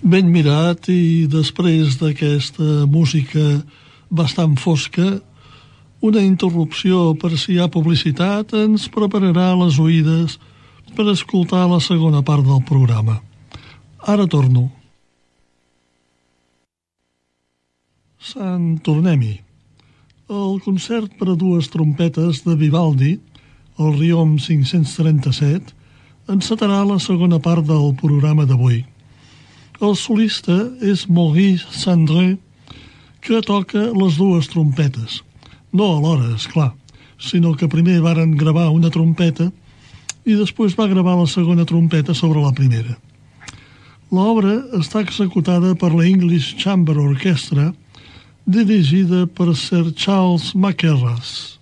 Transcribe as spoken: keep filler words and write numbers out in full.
Ben mirat, i després d'aquesta música bastant fosca, una interrupció per si hi ha publicitat ens prepararà les oïdes per escoltar la segona part del programa. Ara torno. Sant Tornem-hi. El concert per a dues trompetes de Vivaldi, el Riom cinc-cents trenta-set, encetarà la segona part del programa d'avui. El solista és Maurice Sandré, que toca les dues trompetes. No alhora, esclar, sinó que primer varen gravar una trompeta i després va gravar la segona trompeta sobre la primera. L'obra està executada per la English Chamber Orchestra, dirigida per Sir Charles Mackerras.